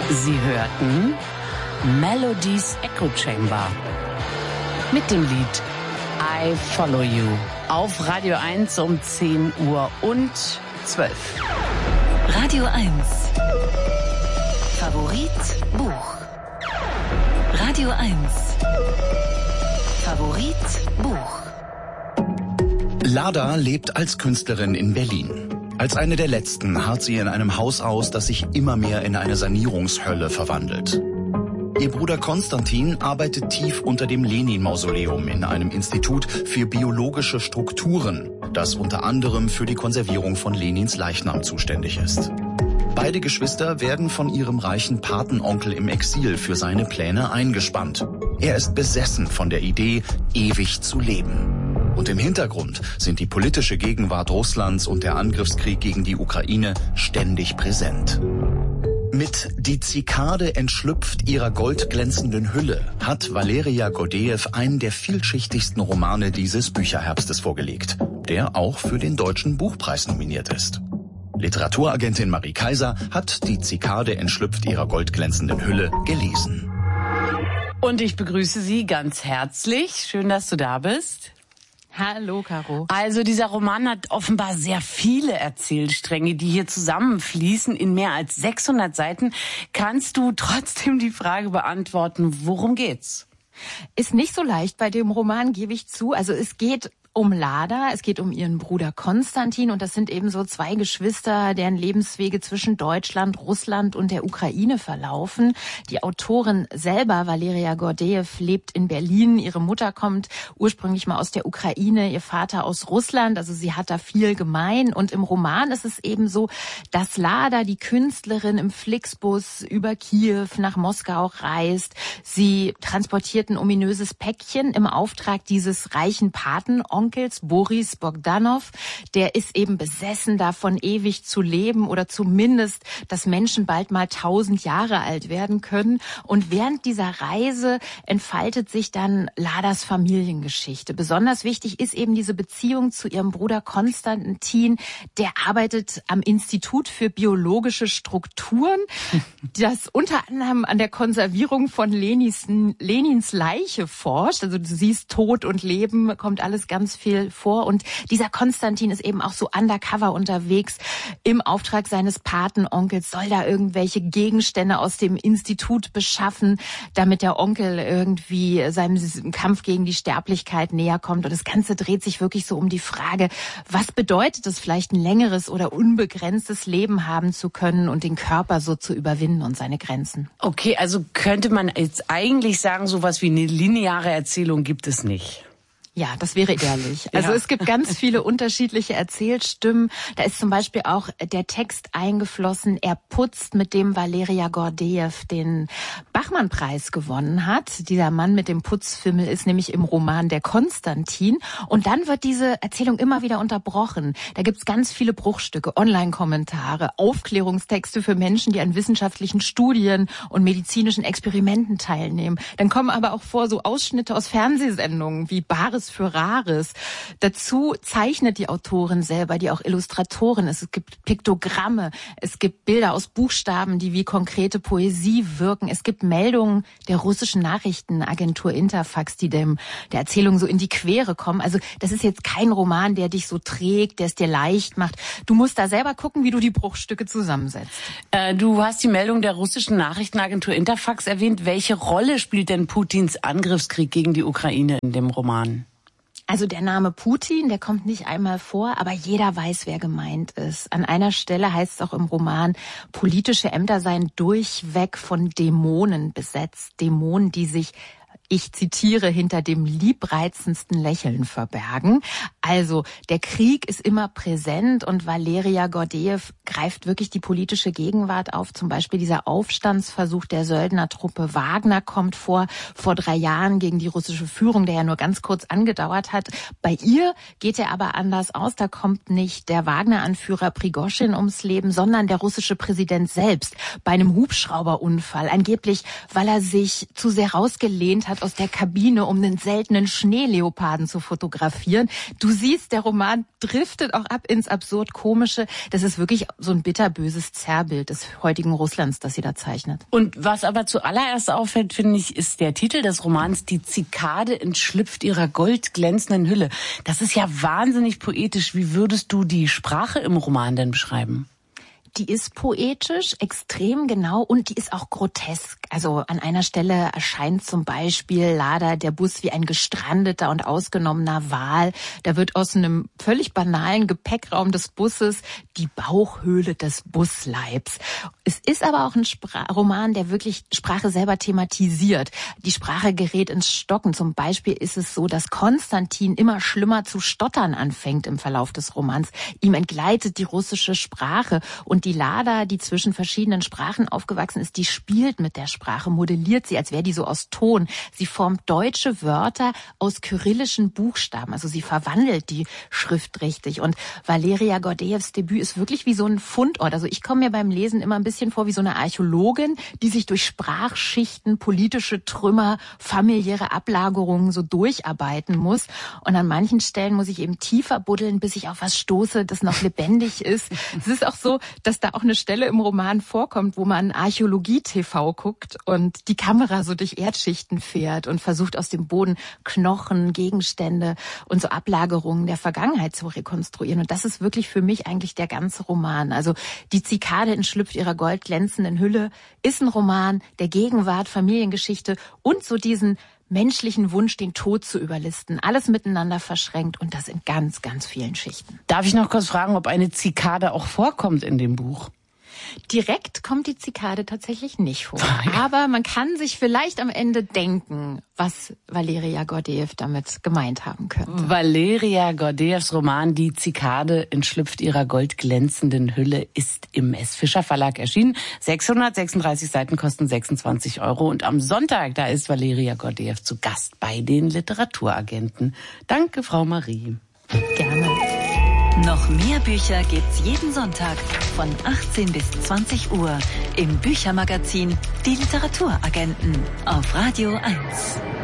Sie hörten Melodies Echo Chamber mit dem Lied I Follow You auf Radio 1 um 10 Uhr und 12. Radio 1 Favorit Buch. Radio 1 Favorit Buch. Lada lebt als Künstlerin in Berlin. Als eine der letzten harrt sie in einem Haus aus, das sich immer mehr in eine Sanierungshölle verwandelt. Ihr Bruder Konstantin arbeitet tief unter dem Lenin-Mausoleum in einem Institut für biologische Strukturen, das unter anderem für die Konservierung von Lenins Leichnam zuständig ist. Beide Geschwister werden von ihrem reichen Patenonkel im Exil für seine Pläne eingespannt. Er ist besessen von der Idee, ewig zu leben. Und im Hintergrund sind die politische Gegenwart Russlands und der Angriffskrieg gegen die Ukraine ständig präsent. Mit Die Zikade entschlüpft ihrer goldglänzenden Hülle hat Valeria Gordejew einen der vielschichtigsten Romane dieses Bücherherbstes vorgelegt, der auch für den Deutschen Buchpreis nominiert ist. Literaturagentin Marie Kaiser hat Die Zikade entschlüpft ihrer goldglänzenden Hülle gelesen. Und ich begrüße Sie ganz herzlich. Schön, dass du da bist. Hallo, Caro. Also dieser Roman hat offenbar sehr viele Erzählstränge, die hier zusammenfließen in mehr als 600 Seiten. Kannst du trotzdem die Frage beantworten, worum geht's? Ist nicht so leicht bei dem Roman, gebe ich zu. Also es geht um Lada, es geht um ihren Bruder Konstantin und das sind eben so zwei Geschwister, deren Lebenswege zwischen Deutschland, Russland und der Ukraine verlaufen. Die Autorin selber, Valeria Gordejew, lebt in Berlin. Ihre Mutter kommt ursprünglich mal aus der Ukraine, ihr Vater aus Russland, also sie hat da viel gemein. Und im Roman ist es eben so, dass Lada, die Künstlerin, im Flixbus über Kiew nach Moskau reist. Sie transportiert ein ominöses Päckchen im Auftrag dieses reichen Patenonkels, Boris Bogdanow, der ist eben besessen davon, ewig zu leben oder zumindest, dass Menschen bald mal 1000 Jahre alt werden können. Und während dieser Reise entfaltet sich dann Ladas Familiengeschichte. Besonders wichtig ist eben diese Beziehung zu ihrem Bruder Konstantin. Der arbeitet am Institut für biologische Strukturen, das unter anderem an der Konservierung von Lenins Leiche forscht. Also du siehst, Tod und Leben kommt alles ganz viel vor. Und dieser Konstantin ist eben auch so undercover unterwegs. Im Auftrag seines Patenonkels soll da irgendwelche Gegenstände aus dem Institut beschaffen, damit der Onkel irgendwie seinem Kampf gegen die Sterblichkeit näher kommt. Und das Ganze dreht sich wirklich so um die Frage, was bedeutet es vielleicht, ein längeres oder unbegrenztes Leben haben zu können und den Körper so zu überwinden und seine Grenzen. Okay, also könnte man jetzt eigentlich sagen, sowas wie eine lineare Erzählung gibt es nicht. Ja, das wäre ehrlich. Also Es gibt ganz viele unterschiedliche Erzählstimmen. Da ist zum Beispiel auch der Text eingeflossen, Er putzt, mit dem Valeria Gordejew den Bachmann-Preis gewonnen hat. Dieser Mann mit dem Putzfimmel ist nämlich im Roman der Konstantin. Und dann wird diese Erzählung immer wieder unterbrochen. Da gibt's ganz viele Bruchstücke, Online-Kommentare, Aufklärungstexte für Menschen, die an wissenschaftlichen Studien und medizinischen Experimenten teilnehmen. Dann kommen aber auch vor so Ausschnitte aus Fernsehsendungen wie Bares für Rares. Dazu zeichnet die Autorin selber, die auch Illustratorin ist. Es gibt Piktogramme, es gibt Bilder aus Buchstaben, die wie konkrete Poesie wirken. Es gibt Meldungen der russischen Nachrichtenagentur Interfax, die der Erzählung so in die Quere kommen. Also das ist jetzt kein Roman, der dich so trägt, der es dir leicht macht. Du musst da selber gucken, wie du die Bruchstücke zusammensetzt. Du hast die Meldung der russischen Nachrichtenagentur Interfax erwähnt. Welche Rolle spielt denn Putins Angriffskrieg gegen die Ukraine in dem Roman? Also der Name Putin, der kommt nicht einmal vor, aber jeder weiß, wer gemeint ist. An einer Stelle heißt es auch im Roman, politische Ämter seien durchweg von Dämonen besetzt. Dämonen, die sich, ich zitiere, hinter dem liebreizendsten Lächeln verbergen. Also der Krieg ist immer präsent und Valeria Gordejew greift wirklich die politische Gegenwart auf. Zum Beispiel dieser Aufstandsversuch der Söldnertruppe Wagner kommt vor 3 Jahren gegen die russische Führung, der ja nur ganz kurz angedauert hat. Bei ihr geht er aber anders aus. Da kommt nicht der Wagner-Anführer Prigoschin ums Leben, sondern der russische Präsident selbst bei einem Hubschrauberunfall. Angeblich, weil er sich zu sehr rausgelehnt hat sofort aus der Kabine, um einen seltenen Schneeleoparden zu fotografieren. Du siehst, der Roman driftet auch ab ins Absurd-Komische. Das ist wirklich so ein bitterböses Zerrbild des heutigen Russlands, das sie da zeichnet. Und was aber zuallererst auffällt, finde ich, ist der Titel des Romans, Die Zikade entschlüpft ihrer goldglänzenden Hülle. Das ist ja wahnsinnig poetisch. Wie würdest du die Sprache im Roman denn beschreiben? Die ist poetisch, extrem genau und die ist auch grotesk. Also an einer Stelle erscheint zum Beispiel Lada der Bus wie ein gestrandeter und ausgenommener Wal. Da wird aus einem völlig banalen Gepäckraum des Busses die Bauchhöhle des Busleibs. Es ist aber auch ein Roman, der wirklich Sprache selber thematisiert. Die Sprache gerät ins Stocken. Zum Beispiel ist es so, dass Konstantin immer schlimmer zu stottern anfängt im Verlauf des Romans. Ihm entgleitet die russische Sprache und die Lada, die zwischen verschiedenen Sprachen aufgewachsen ist, die spielt mit der Sprache, modelliert sie, als wäre die so aus Ton. Sie formt deutsche Wörter aus kyrillischen Buchstaben, also sie verwandelt die Schrift richtig. Und Valeria Gordejews Debüt ist wirklich wie so ein Fundort. Also ich komme mir beim Lesen immer ein bisschen vor wie so eine Archäologin, die sich durch Sprachschichten, politische Trümmer, familiäre Ablagerungen so durcharbeiten muss. Und an manchen Stellen muss ich eben tiefer buddeln, bis ich auf was stoße, das noch lebendig ist. Es ist auch so, dass da auch eine Stelle im Roman vorkommt, wo man Archäologie-TV guckt und die Kamera so durch Erdschichten fährt und versucht aus dem Boden Knochen, Gegenstände und so Ablagerungen der Vergangenheit zu rekonstruieren. Und das ist wirklich für mich eigentlich der ganze Roman. Also Die Zikade entschlüpft ihrer goldglänzenden Hülle ist ein Roman der Gegenwart, Familiengeschichte und so diesen menschlichen Wunsch, den Tod zu überlisten. Alles miteinander verschränkt und das in ganz, ganz vielen Schichten. Darf ich noch kurz fragen, ob eine Zikade auch vorkommt in dem Buch? Direkt kommt die Zikade tatsächlich nicht vor. Aber man kann sich vielleicht am Ende denken, was Valeria Gordejew damit gemeint haben könnte. Valeria Gordejews Roman Die Zikade entschlüpft ihrer goldglänzenden Hülle ist im S. Fischer Verlag erschienen. 636 Seiten kosten 26 €. Und am Sonntag, da ist Valeria Gordejew zu Gast bei den Literaturagenten. Danke, Frau Marie. Gerne. Noch mehr Bücher gibt's jeden Sonntag von 18 bis 20 Uhr im Büchermagazin Die Literaturagenten auf Radio 1.